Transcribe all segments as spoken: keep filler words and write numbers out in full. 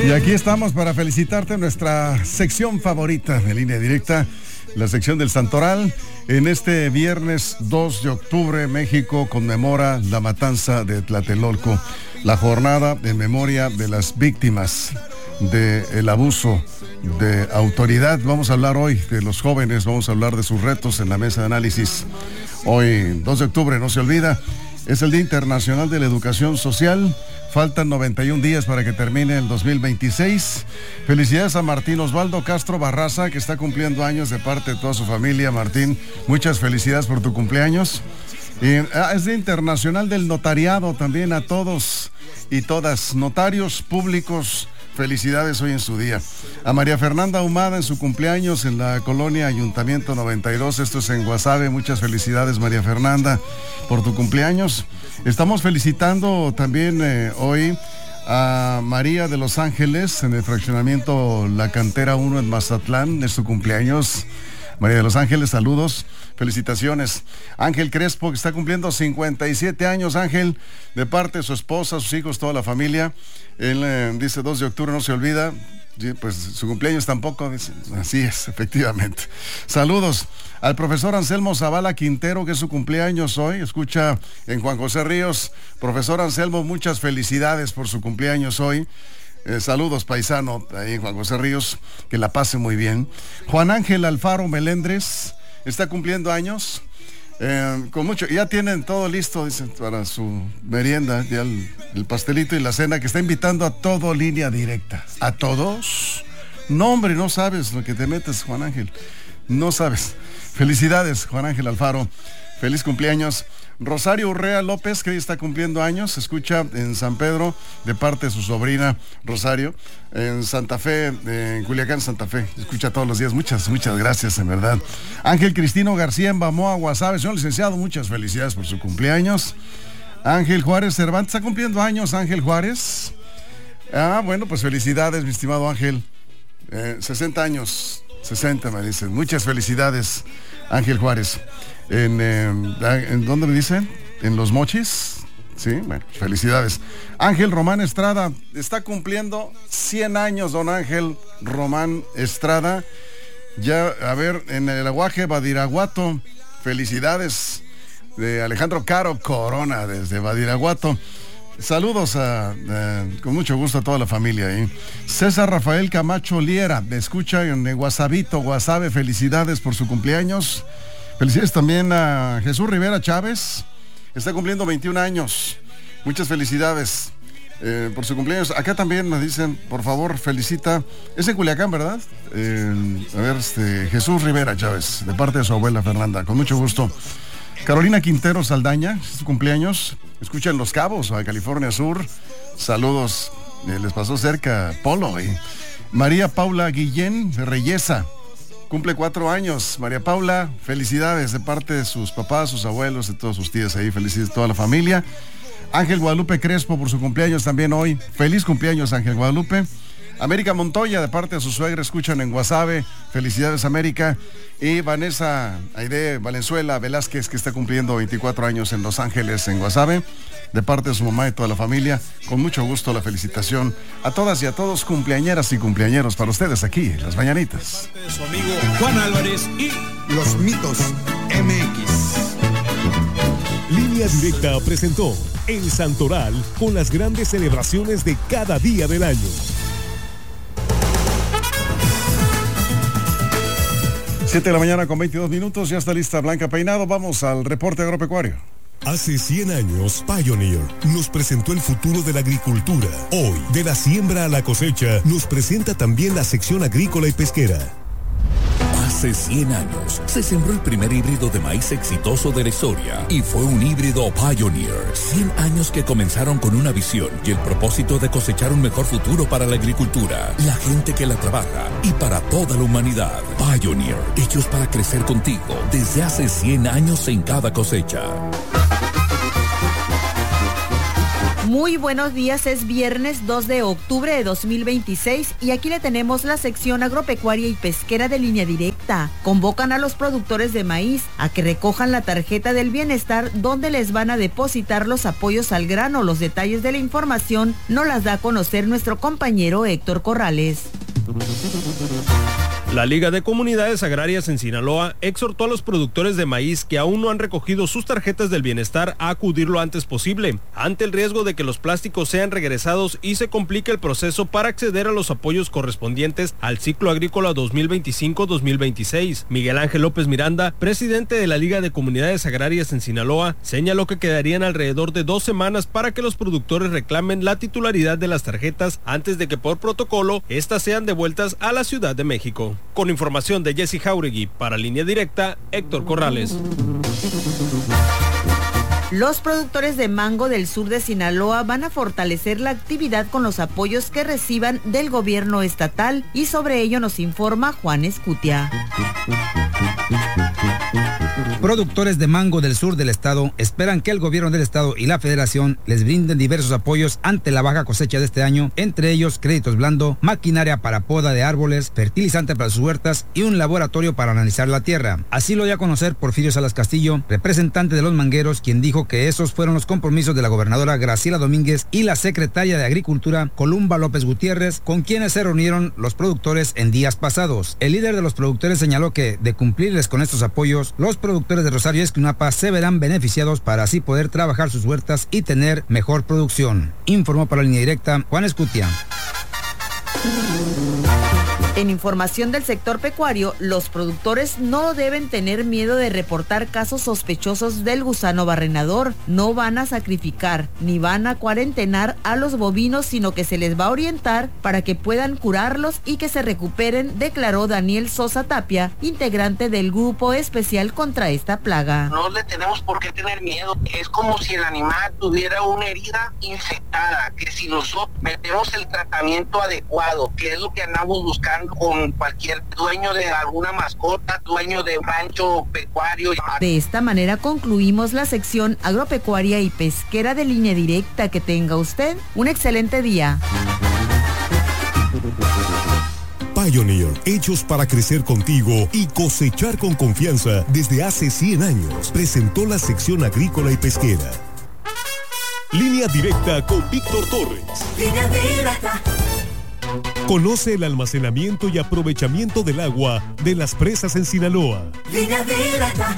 Y aquí estamos para felicitarte en nuestra sección favorita de Línea Directa, la sección del Santoral. En este viernes dos de octubre, México conmemora la matanza de Tlatelolco, la jornada en memoria de las víctimas del abuso de autoridad. Vamos a hablar hoy de los jóvenes, vamos a hablar de sus retos en la mesa de análisis. Hoy, dos de octubre, no se olvida, es el Día Internacional de la Educación Social. Faltan noventa y un días para que termine el dos mil veintiséis. Felicidades a Martín Osvaldo Castro Barraza, que está cumpliendo años de parte de toda su familia. Martín, muchas felicidades por tu cumpleaños. Y, ah, es Día Internacional del Notariado también a todos y todas, notarios públicos. Felicidades hoy en su día. A María Fernanda Ahumada en su cumpleaños en la colonia Ayuntamiento noventa y dos, esto es en Guasave. Muchas felicidades, María Fernanda, por tu cumpleaños. Estamos felicitando también eh, hoy a María de Los Ángeles en el fraccionamiento La Cantera uno en Mazatlán, es su cumpleaños. María de Los Ángeles, saludos, felicitaciones. Ángel Crespo, que está cumpliendo cincuenta y siete años, Ángel, de parte de su esposa, sus hijos, toda la familia. Él eh, dice dos de octubre, no se olvida. Sí, pues su cumpleaños tampoco, dice. Así es, efectivamente. Saludos al profesor Anselmo Zavala Quintero, que es su cumpleaños hoy. Escucha en Juan José Ríos. Profesor Anselmo, muchas felicidades por su cumpleaños hoy. Eh, saludos, paisano, ahí en Juan José Ríos, que la pase muy bien. Juan Ángel Alfaro Melendres está cumpliendo años, eh, con mucho, ya tienen todo listo, dicen, para su merienda, ya el, el pastelito y la cena, que está invitando a todo Línea Directa. ¿A todos? No, hombre, no sabes lo que te metes, Juan Ángel, no sabes. Felicidades, Juan Ángel Alfaro, feliz cumpleaños. Rosario Urrea López, que hoy está cumpliendo años, escucha en San Pedro de parte de su sobrina Rosario, en Santa Fe, en Culiacán, Santa Fe, escucha todos los días. Muchas, muchas gracias, en verdad. Ángel Cristino García en Bamoa, Guasave, señor licenciado, muchas felicidades por su cumpleaños. Ángel Juárez Cervantes, está cumpliendo años, Ángel Juárez. Ah, bueno, pues felicidades, mi estimado Ángel. Eh, sesenta años, sesenta me dicen. Muchas felicidades, Ángel Juárez. En, eh, ¿en dónde me dicen? ¿En Los Mochis? Sí, bueno, felicidades. Ángel Román Estrada, está cumpliendo cien años, don Ángel Román Estrada. Ya, a ver, en el Aguaje Badiraguato, felicidades de Alejandro Caro Corona desde Badiraguato. Saludos a, a, con mucho gusto a toda la familia ahí. César Rafael Camacho Liera, me escucha en Guasavito, Guasave, felicidades por su cumpleaños. Felicidades también a Jesús Rivera Chávez, está cumpliendo veintiún años. Muchas felicidades eh, por su cumpleaños. Acá también nos dicen, por favor, felicita. Es en Culiacán, ¿verdad? Eh, a ver, este, Jesús Rivera Chávez, de parte de su abuela Fernanda, con mucho gusto. Carolina Quintero Saldaña, es su cumpleaños. Escucha en Los Cabos, a California Sur. Saludos, eh, les pasó cerca Polo. Eh. María Paula Guillén de Reyesa. Cumple cuatro años, María Paula, felicidades de parte de sus papás, sus abuelos, de todos sus tías ahí, felicidades a toda la familia. Ángel Guadalupe Crespo por su cumpleaños también hoy, feliz cumpleaños Ángel Guadalupe. América Montoya de parte de su suegra, escuchan en Guasave, felicidades América. Y Vanessa Aide Valenzuela Velázquez, que está cumpliendo veinticuatro años en Los Ángeles, en Guasave, de parte de su mamá y toda la familia, con mucho gusto la felicitación a todas y a todos, cumpleañeras y cumpleañeros, para ustedes aquí, Las Mañanitas. De su amigo Juan Álvarez y Los Mitos M X. Línea Directa presentó El Santoral con las grandes celebraciones de cada día del año. siete de la mañana con veintidós minutos, ya está lista Blanca Peinado, vamos al reporte agropecuario. Hace cien años, Pioneer nos presentó el futuro de la agricultura. Hoy, de la siembra a la cosecha, nos presenta también la sección agrícola y pesquera. Hace cien años se sembró el primer híbrido de maíz exitoso de la historia y fue un híbrido Pioneer. cien años que comenzaron con una visión y el propósito de cosechar un mejor futuro para la agricultura, la gente que la trabaja y para toda la humanidad. Pioneer, hechos para crecer contigo desde hace cien años en cada cosecha. Muy buenos días, es viernes dos de octubre de dos mil veintiséis y aquí le tenemos la sección agropecuaria y pesquera de Línea Directa. Convocan a los productores de maíz a que recojan la tarjeta del bienestar donde les van a depositar los apoyos al grano. Los detalles de la información nos las da a conocer nuestro compañero Héctor Corrales. La Liga de Comunidades Agrarias en Sinaloa exhortó a los productores de maíz que aún no han recogido sus tarjetas del bienestar a acudir lo antes posible, ante el riesgo de que los plásticos sean regresados y se complique el proceso para acceder a los apoyos correspondientes al ciclo agrícola dos mil veinticinco dos mil veintiséis. Miguel Ángel López Miranda, presidente de la Liga de Comunidades Agrarias en Sinaloa, señaló que quedarían alrededor de dos semanas para que los productores reclamen la titularidad de las tarjetas antes de que por protocolo estas sean devueltas a la Ciudad de México. Con información de Jesse Jauregui, para Línea Directa, Héctor Corrales. Los productores de mango del sur de Sinaloa van a fortalecer la actividad con los apoyos que reciban del gobierno estatal y sobre ello nos informa Juan Escutia. Productores de mango del sur del estado esperan que el gobierno del estado y la federación les brinden diversos apoyos ante la baja cosecha de este año, entre ellos créditos blando, maquinaria para poda de árboles, fertilizante para sus huertas y un laboratorio para analizar la tierra. Así lo dio a conocer Porfirio Salas Castillo, representante de los mangueros, quien dijo que esos fueron los compromisos de la gobernadora Graciela Domínguez y la secretaria de Agricultura Columba López Gutiérrez, con quienes se reunieron los productores en días pasados. El líder de los productores señaló que, de cumplirles con estos apoyos, los productores de Rosario y Escuinapa se verán beneficiados para así poder trabajar sus huertas y tener mejor producción. Informó para Línea Directa Juan Escutia. En información del sector pecuario, los productores no deben tener miedo de reportar casos sospechosos del gusano barrenador. No van a sacrificar ni van a cuarentenar a los bovinos, sino que se les va a orientar para que puedan curarlos y que se recuperen, declaró Daniel Sosa Tapia, integrante del grupo especial contra esta plaga. No le tenemos por qué tener miedo. Es como si el animal tuviera una herida infectada, que si nosotros metemos el tratamiento adecuado, que es lo que andamos buscando con cualquier dueño de alguna mascota, dueño de un rancho pecuario. De esta manera concluimos la sección agropecuaria y pesquera de Línea Directa. Que tenga usted un excelente día. Pioneer, hechos para crecer contigo y cosechar con confianza desde hace cien años, presentó la sección agrícola y pesquera. Línea Directa con Víctor Torres. Línea Directa. Conoce el almacenamiento y aprovechamiento del agua de las presas en Sinaloa. Línea Directa.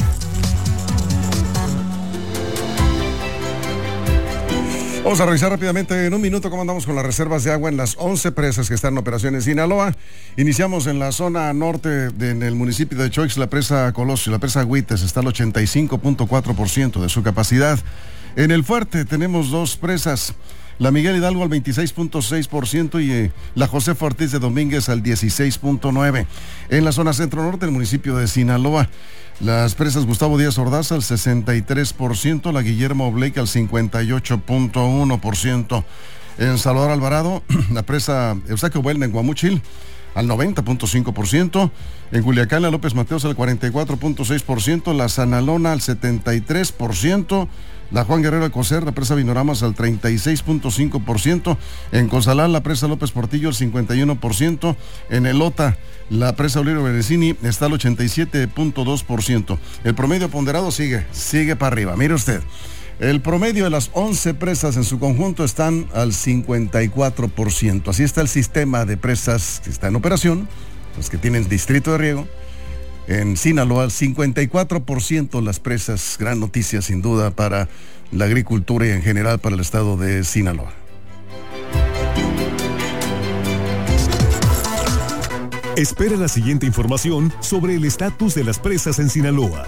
Vamos a revisar rápidamente en un minuto cómo andamos con las reservas de agua en las once presas que están en operación en Sinaloa. Iniciamos en la zona norte, de, en el municipio de Choix, la presa Colosio, la presa Agüites, está al ochenta y cinco punto cuatro por ciento de su capacidad. En el Fuerte tenemos dos presas, la Miguel Hidalgo al veintiséis punto seis por ciento y eh, la José Ortiz de Domínguez al dieciséis punto nueve por ciento. En la zona centro-norte, el municipio de Sinaloa, las presas Gustavo Díaz Ordaz al sesenta y tres por ciento, la Guillermo Blake al cincuenta y ocho punto uno por ciento. En Salvador Alvarado, la presa Eustaquio Buelna en Guamúchil al noventa punto cinco por ciento. En Culiacán, la López Mateos al cuarenta y cuatro punto seis por ciento, la Sanalona al setenta y tres por ciento. La Juan Guerrero Alcocer, la presa Vinoramas al treinta y seis punto cinco por ciento. En Cozalán, la presa López Portillo al cincuenta y uno por ciento. En Elota, la presa Oliero Berecini está al ochenta y siete punto dos por ciento. El promedio ponderado sigue, sigue para arriba. Mire usted, el promedio de las once presas en su conjunto están al cincuenta y cuatro por ciento. Así está el sistema de presas que está en operación, los que tienen distrito de riego. En Sinaloa, cincuenta y cuatro por ciento las presas, gran noticia sin duda para la agricultura y en general para el estado de Sinaloa. Espera la siguiente información sobre el estatus de las presas en Sinaloa.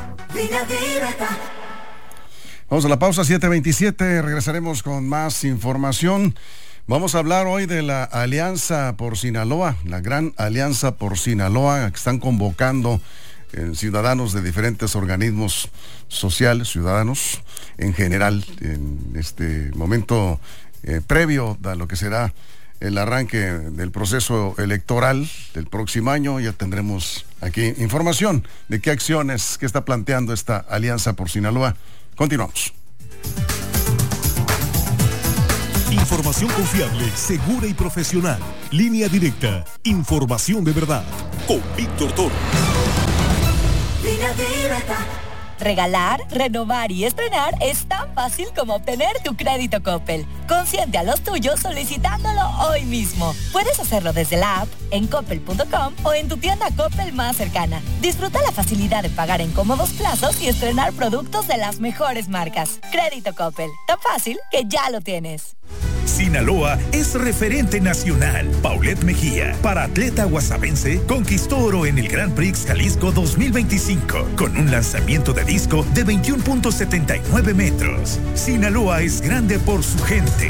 Vamos a la pausa, siete veintisiete, regresaremos con más información. Vamos a hablar hoy de la Alianza por Sinaloa, la gran Alianza por Sinaloa, que están convocando eh, ciudadanos de diferentes organismos sociales, ciudadanos en general, en este momento eh, previo a lo que será el arranque del proceso electoral del próximo año. Ya tendremos aquí información de qué acciones, qué está planteando esta Alianza por Sinaloa. Continuamos. Información confiable, segura y profesional. Línea Directa. Información de verdad. Con Víctor Toro. Línea Directa. Regalar, renovar y estrenar es tan fácil como obtener tu crédito Coppel. Consiente a los tuyos solicitándolo hoy mismo. Puedes hacerlo desde la app, en coppel punto com o en tu tienda Coppel más cercana. Disfruta la facilidad de pagar en cómodos plazos y estrenar productos de las mejores marcas. Crédito Coppel, tan fácil que ya lo tienes. Sinaloa es referente nacional. Paulette Mejía, paratleta guasabense, conquistó oro en el Grand Prix Jalisco dos mil veinticinco con un lanzamiento de disco de veintiuno punto setenta y nueve metros. Sinaloa es grande por su gente.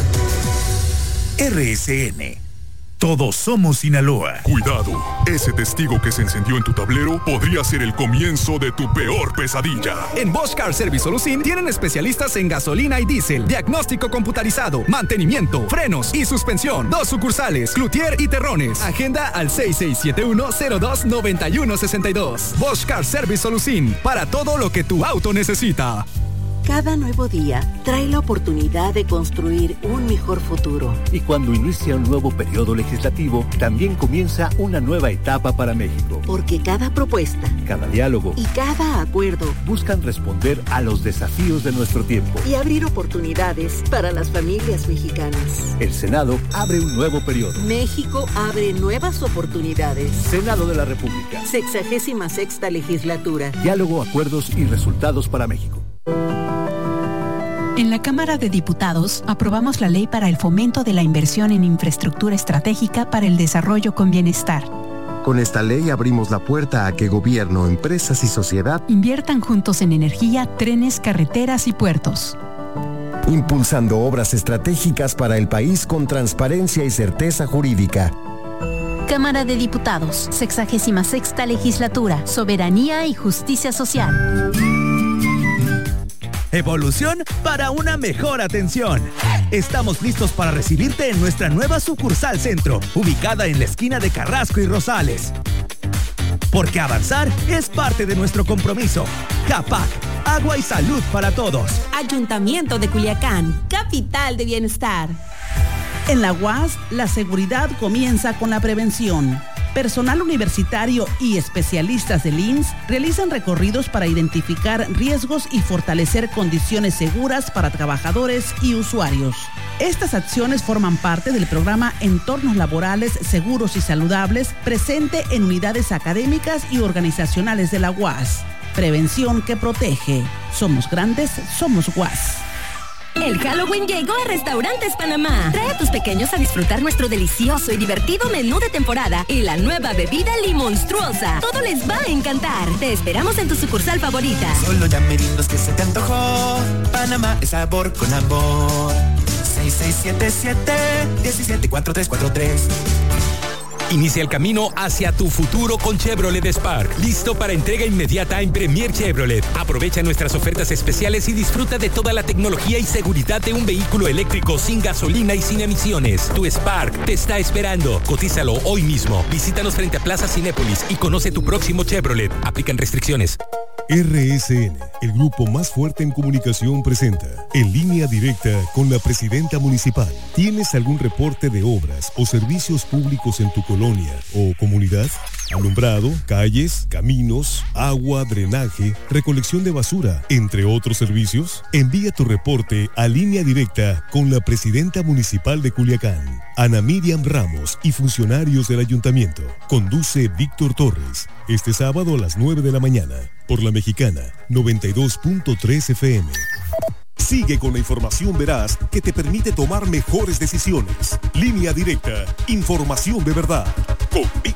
R S N. Todos somos Sinaloa. Cuidado, ese testigo que se encendió en tu tablero podría ser el comienzo de tu peor pesadilla. En Bosch Car Service Solusin tienen especialistas en gasolina y diésel, diagnóstico computarizado, mantenimiento, frenos y suspensión. Dos sucursales, Cloutier y Terrones. Agenda al seis seis siete uno, cero dos, nueve uno seis dos. Bosch Car Service Solusin, para todo lo que tu auto necesita. Cada nuevo día trae la oportunidad de construir un mejor futuro. Y cuando inicia un nuevo periodo legislativo, también comienza una nueva etapa para México. Porque cada propuesta, cada diálogo y cada acuerdo buscan responder a los desafíos de nuestro tiempo y abrir oportunidades para las familias mexicanas. El Senado abre un nuevo periodo. México abre nuevas oportunidades. Senado de la República. Sexagésima sexta legislatura. Diálogo, acuerdos y resultados para México. En la Cámara de Diputados aprobamos la ley para el fomento de la inversión en infraestructura estratégica para el desarrollo con bienestar. Con esta ley abrimos la puerta a que gobierno, empresas y sociedad inviertan juntos en energía, trenes, carreteras y puertos. Impulsando obras estratégicas para el país con transparencia y certeza jurídica. Cámara de Diputados, sexagésima sexta legislatura, soberanía y justicia social. Evolución para una mejor atención. Estamos listos para recibirte en nuestra nueva sucursal centro, ubicada en la esquina de Carrasco y Rosales. Porque avanzar es parte de nuestro compromiso. Capac, agua y salud para todos. Ayuntamiento de Culiacán, capital de bienestar. En la U A S, la seguridad comienza con la prevención. Personal universitario y especialistas del I M S S realizan recorridos para identificar riesgos y fortalecer condiciones seguras para trabajadores y usuarios. Estas acciones forman parte del programa Entornos Laborales Seguros y Saludables, presente en unidades académicas y organizacionales de la U A S. Prevención que protege. Somos grandes, somos U A S. El Halloween llegó a Restaurantes Panamá. Trae a tus pequeños a disfrutar nuestro delicioso y divertido menú de temporada y la nueva bebida Limonstruosa. Todo les va a encantar. Te esperamos en tu sucursal favorita. Solo llameritos que se te antojó. Panamá es sabor con amor. seis seis siete siete, uno siete cuatro tres cuatro tres. Inicia el camino hacia tu futuro con Chevrolet Spark. Listo para entrega inmediata en Premier Chevrolet. Aprovecha nuestras ofertas especiales y disfruta de toda la tecnología y seguridad de un vehículo eléctrico sin gasolina y sin emisiones. Tu Spark te está esperando. Cotízalo hoy mismo. Visítanos frente a Plaza Cinépolis y conoce tu próximo Chevrolet. Aplican restricciones. R S N, el grupo más fuerte en comunicación, presenta En Línea Directa con la presidenta municipal. ¿Tienes algún reporte de obras o servicios públicos en tu colonia o comunidad? Alumbrado, calles, caminos, agua, drenaje, recolección de basura, entre otros servicios. Envía tu reporte a Línea Directa con la presidenta municipal de Culiacán, Ana Miriam Ramos, y funcionarios del ayuntamiento. Conduce Víctor Torres, este sábado a las nueve de la mañana, por La Mexicana, noventa y dos punto tres F M. Sigue con la información veraz que te permite tomar mejores decisiones. Línea Directa, información de verdad, con Víctor